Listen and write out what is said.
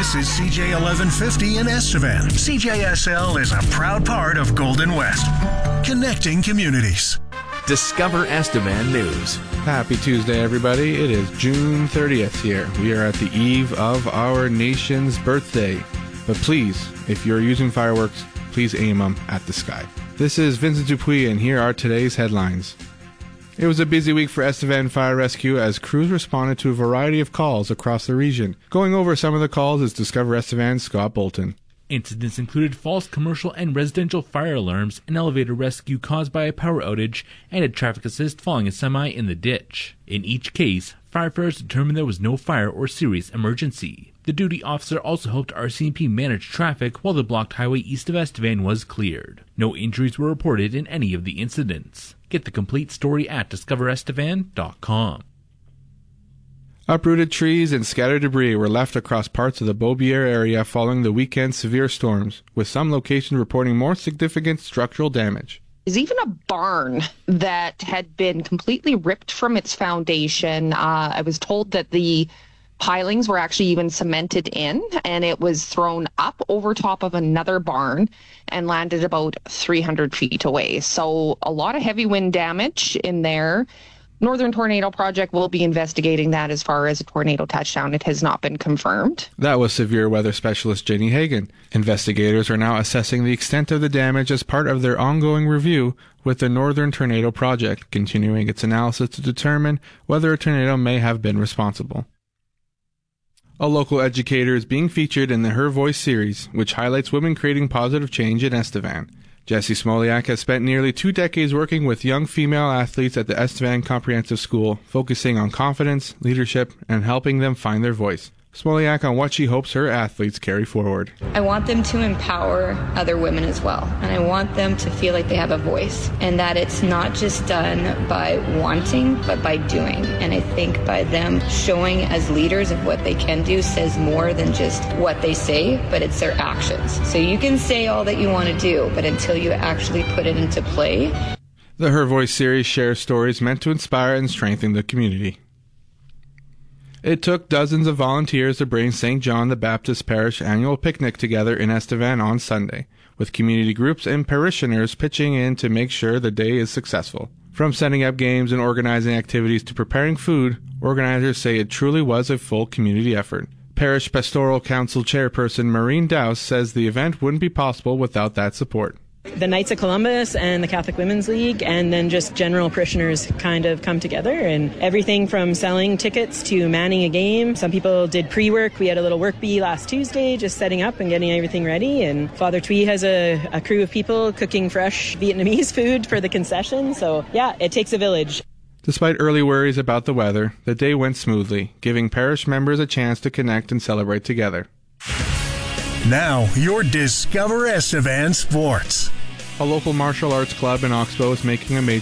This is CJ 1150 in Estevan. CJSL is a proud part of Golden West, connecting communities. Discover Estevan News. Happy Tuesday, everybody. It is June 30th here. We are at the eve of our nation's birthday. But please, if you're using fireworks, please aim them at the sky. This is Vincent Dupuis, and here are today's headlines. It was a busy week for Estevan Fire Rescue as crews responded to a variety of calls across the region. Going over some of the calls is Discover Estevan's Scott Bolton. Incidents included false commercial and residential fire alarms, an elevator rescue caused by a power outage, and a traffic assist following a semi in the ditch. In each case, firefighters determined there was no fire or serious emergency. The duty officer also helped RCMP manage traffic while the blocked highway east of Estevan was cleared. No injuries were reported in any of the incidents. Get the complete story at discoverestevan.com. Uprooted trees and scattered debris were left across parts of the Beaubier area following the weekend's severe storms, with some locations reporting more significant structural damage. There's even a barn that had been completely ripped from its foundation. I was told that the pilings were actually even cemented in, and it was thrown up over top of another barn and landed about 300 feet away. So a lot of heavy wind damage in there. Northern Tornado Project will be investigating that as far as a tornado touchdown. It has not been confirmed. That was severe weather specialist Jenny Hagan. Investigators are now assessing the extent of the damage as part of their ongoing review with the Northern Tornado Project, continuing its analysis to determine whether a tornado may have been responsible. A local educator is being featured in the Her Voice series, which highlights women creating positive change in Estevan. Jessie Smoliak has spent nearly 2 decades working with young female athletes at the Estevan Comprehensive School, focusing on confidence, leadership, and helping them find their voice. Smoliak on what she hopes her athletes carry forward. I want them to empower other women as well, and I want them to feel like they have a voice, and that it's not just done by wanting, but by doing. And I think by them showing as leaders of what they can do says more than just what they say, but it's their actions. So you can say all that you want to do, but until you actually put it into play. The Her Voice series shares stories meant to inspire and strengthen the community. It took dozens of volunteers to bring St. John the Baptist Parish annual picnic together in Estevan on Sunday, with community groups and parishioners pitching in to make sure the day is successful. From setting up games and organizing activities to preparing food, organizers say it truly was a full community effort. Parish Pastoral Council Chairperson Maureen Dowse says the event wouldn't be possible without that support. The Knights of Columbus and the Catholic Women's League, and then just general parishioners kind of come together, and everything from selling tickets to manning a game. Some people did pre-work. We had a little work bee last Tuesday, just setting up and getting everything ready, and Father Twee has a crew of people cooking fresh Vietnamese food for the concession. So yeah, it takes a village. Despite early worries about the weather, the day went smoothly, giving parish members a chance to connect and celebrate together. Now, your Discover Estevan Sports. A local martial arts club in Oxbow is making a major